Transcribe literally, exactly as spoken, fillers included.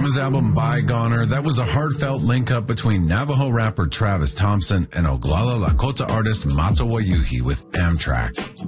his album Bygoner, that was a heartfelt link-up between Navajo rapper Travis Thompson and Oglala Lakota artist Matzo Wayuhi with Amtrak.